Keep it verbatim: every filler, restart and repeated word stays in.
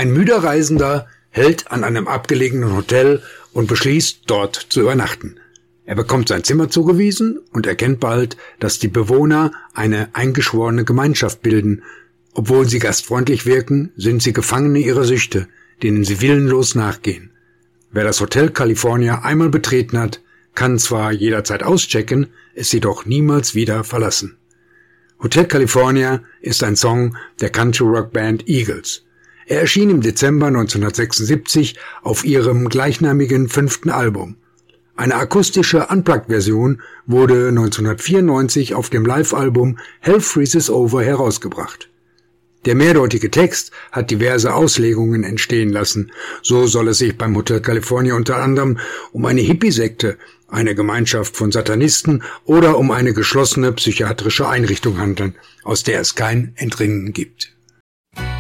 Ein müder Reisender hält an einem abgelegenen Hotel und beschließt, dort zu übernachten. Er bekommt sein Zimmer zugewiesen und erkennt bald, dass die Bewohner eine eingeschworene Gemeinschaft bilden. Obwohl sie gastfreundlich wirken, sind sie Gefangene ihrer Süchte, denen sie willenlos nachgehen. Wer das Hotel California einmal betreten hat, kann zwar jederzeit auschecken, es jedoch niemals wieder verlassen. Hotel California ist ein Song der Country-Rock-Band Eagles. Er erschien im Dezember neunzehnhundertsechsundsiebzig auf ihrem gleichnamigen fünften Album. Eine akustische Unplugged-Version wurde neunzehnhundertvierundneunzig auf dem Live-Album Hell Freezes Over herausgebracht. Der mehrdeutige Text hat diverse Auslegungen entstehen lassen. So soll es sich beim Hotel California unter anderem um eine Hippie-Sekte, eine Gemeinschaft von Satanisten oder um eine geschlossene psychiatrische Einrichtung handeln, aus der es kein Entrinnen gibt.